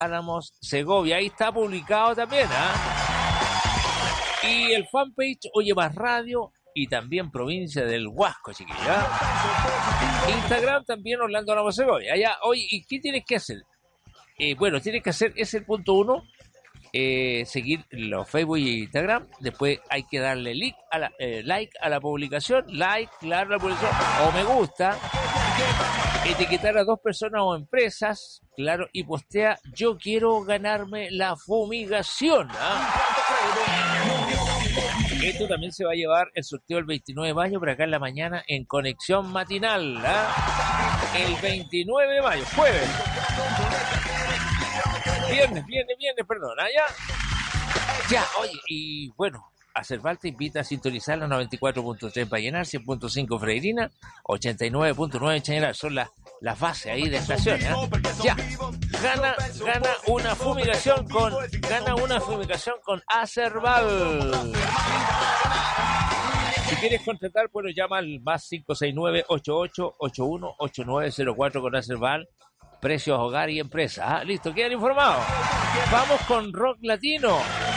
Álamos, Segovia. Ahí está publicado también, Y el fanpage Oye Más Radio y también provincia del Huasco, chiquilla. Instagram también Orlando Álamos, Segovia. Allá, oye, ¿y qué tienes que hacer? Bueno, tienes que hacer, es el punto 1, seguir los Facebook y Instagram. Después hay que darle like a la publicación, claro, la publicación, o me gusta, etiquetar a 2 personas o empresas, claro, y postea: yo quiero ganarme la fumigación. Esto también se va a llevar el sorteo el 29 de mayo, pero acá en la mañana en Conexión Matinal, el 29 de mayo, jueves. Viernes, perdón, ya, oye, y bueno, Acerval te invita a sintonizar la 94.3 Vallenar, 100.5 Freirina, 89.9 Chañaral, son las bases ahí de estaciones, Ya, gana una fumigación con Acerval. Si quieres contratar, bueno, llama al más 569-8881-8904 con Acerval. Precios, hogar y empresa. Listo, quedan informados. Vamos con rock latino.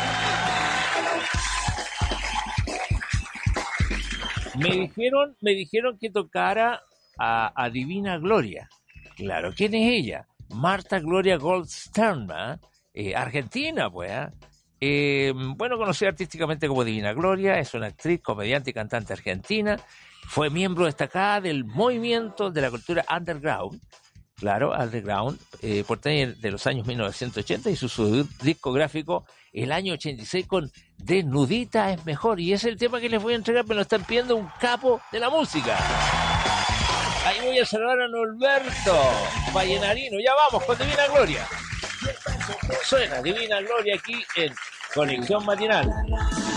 Me dijeron que tocara a Divina Gloria. Claro, ¿quién es ella? Marta Gloria Goldstern, argentina, pues. Bueno, conocida artísticamente como Divina Gloria, es una actriz, comediante y cantante argentina. Fue miembro destacada del movimiento de la cultura underground. Claro, underground, porteña de los años 1980 y su discográfico el año 86 con Desnudita es mejor. Y ese es el tema que les voy a entregar, me lo están pidiendo un capo de la música. Ahí voy a saludar a Norberto Vallenarino. Ya vamos con Divina Gloria. Suena Divina Gloria aquí en Conexión Matinal.